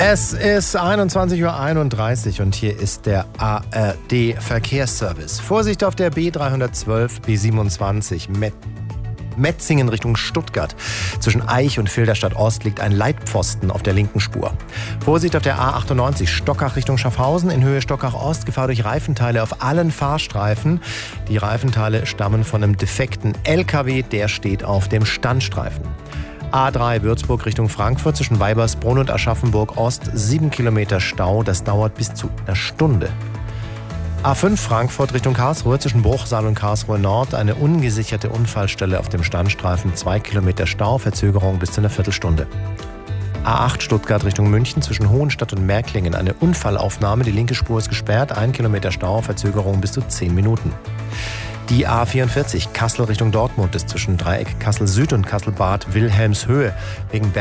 Es ist 21:31 Uhr und hier ist der ARD-Verkehrsservice. Vorsicht auf der B312, B27 Metzingen Richtung Stuttgart. Zwischen Eich und Filderstadt Ost liegt ein Leitpfosten auf der linken Spur. Vorsicht auf der A98 Stockach Richtung Schaffhausen in Höhe Stockach Ost. Gefahr durch Reifenteile auf allen Fahrstreifen. Die Reifenteile stammen von einem defekten LKW, der steht auf dem Standstreifen. A3 Würzburg Richtung Frankfurt zwischen Weibersbrunn und Aschaffenburg Ost 7 Kilometer Stau. Das dauert bis zu einer Stunde. A5 Frankfurt Richtung Karlsruhe zwischen Bruchsal und Karlsruhe Nord eine ungesicherte Unfallstelle auf dem Standstreifen. 2 Kilometer Stau, Verzögerung bis zu einer Viertelstunde. A8 Stuttgart Richtung München zwischen Hohenstadt und Märklingen eine Unfallaufnahme. Die linke Spur ist gesperrt. 1 Kilometer Stau, Verzögerung bis zu 10 Minuten. Die A44 Kassel Richtung Dortmund ist zwischen Dreieck Kassel Süd und Kassel-Bad Wilhelmshöhe wegen